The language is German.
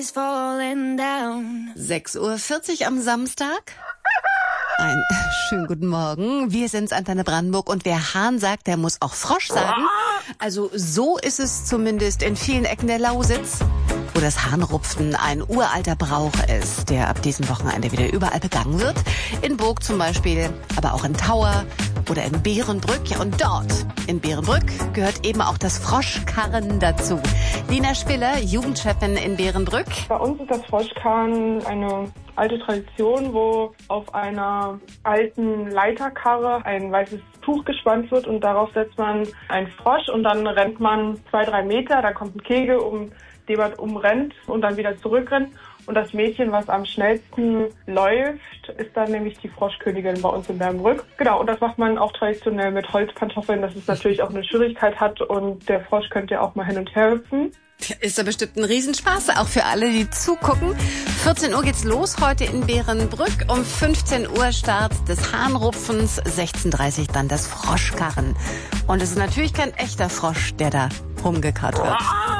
6:40 Uhr am Samstag. Einen schönen guten Morgen. Wir sind's, Antenne Brandenburg, und wer Hahn sagt, der muss auch Frosch sagen. Also so ist es zumindest in vielen Ecken der Lausitz, wo das Hahnrupfen ein uralter Brauch ist, der ab diesem Wochenende wieder überall begangen wird. In Burg zum Beispiel, aber auch in Tauer oder in Beerenbrück. Ja, und dort in Beerenbrück gehört eben auch das Froschkarren dazu. Lina Spiller, Jugendchefin in Beerenbrück. Bei uns ist das Froschkarren eine alte Tradition, wo auf einer alten Leiterkarre ein weißes Tuch gespannt wird und darauf setzt man einen Frosch und dann rennt man 2-3 Meter, da kommt ein Kegel, den man umrennt und dann wieder zurückrennt. Und das Mädchen, was am schnellsten läuft, ist dann nämlich die Froschkönigin bei uns in Beerenbrück. Genau, und das macht man auch traditionell mit Holzpantoffeln, dass es natürlich auch eine Schwierigkeit hat und der Frosch könnte ja auch mal hin und her hüpfen. Ist da bestimmt ein Riesenspaß, auch für alle, die zugucken. 14 Uhr geht's los heute in Beerenbrück. Um 15 Uhr Start des Hahnrupfens, 16:30 Uhr dann das Froschkarren. Und es ist natürlich kein echter Frosch, der da rumgekarrt wird.